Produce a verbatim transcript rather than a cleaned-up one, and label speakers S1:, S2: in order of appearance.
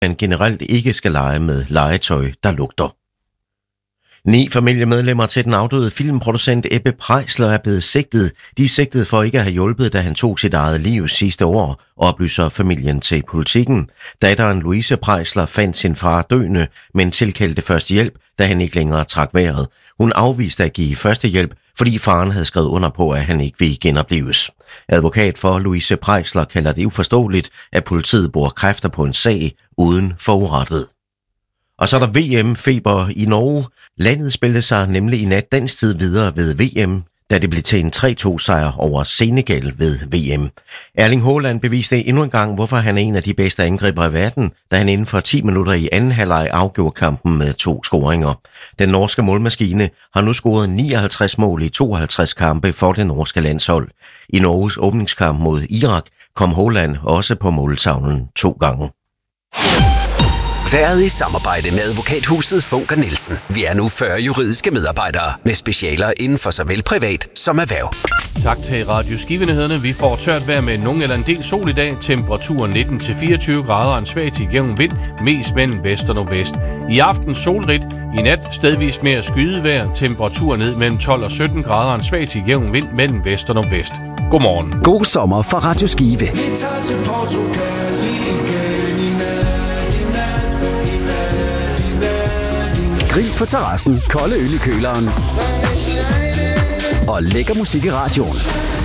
S1: man generelt ikke skal lege med legetøj, der lugter. Ni familiemedlemmer til den afdøde filmproducent Ebbe Preisler er blevet sigtet. De er sigtet for ikke at have hjulpet, da han tog sit eget liv sidste år, oplyser familien til Politikken. Datteren Louise Preisler fandt sin far døende, men tilkaldte først hjælp, da han ikke længere trak vejret. Hun afviste at give førstehjælp, fordi faren havde skrevet under på, at han ikke ville genoplives. Advokat for Louise Preisler kalder det uforståeligt, at politiet bruger kræfter på en sag uden forurettet. Og så er der V M-feber i Norge. Landet spillede sig nemlig i nat dansk tid videre ved V M, da det blev til en tre to sejr over Senegal ved V M. Erling Haaland beviste endnu en gang, hvorfor han er en af de bedste angriber i verden, da han inden for ti minutter i anden halvleg afgjorde kampen med to scoringer. Den norske målmaskine har nu scoret nioghalvtreds mål i tooghalvtreds kampe for det norske landshold. I Norges åbningskamp mod Irak kom Haaland også på måltavlen to gange.
S2: Været i samarbejde med advokathuset Funker Nielsen. Vi er nu fyrre juridiske medarbejdere med specialer inden for såvel privat som erhverv.
S3: Tak til Radio Skive-nyhederne. Vi får tørt vejr med nogen eller en del sol i dag. Temperaturen nitten til fireogtyve grader og en svag til jævn vind, mest mellem vest og nordvest. I aften solrigt, i nat stedvis mere skydevejr. Temperaturen ned mellem tolv og sytten grader og en svag til jævn vind mellem vest og nordvest. Godmorgen.
S2: God sommer fra Radio Skive.
S4: Vi tager til Portugal igen i nat, i nat, i nat, i nat, i nat.
S2: Grill på terrassen, kolde øl i køleren og lækker musik i radioen.